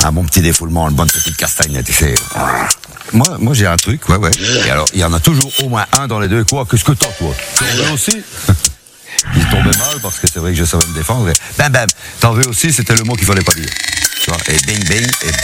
Un bon petit défoulement, une bonne petite castagne, tu sais. Moi j'ai un truc, ouais. Et alors, il y en a toujours au moins un dans les deux. Quoi, qu'est-ce que t'as, toi? T'en veux aussi? Il tombait mal parce que c'est vrai que je savais me défendre. Et bam, t'en veux aussi, c'était le mot qu'il fallait pas dire. Tu vois, et bing, et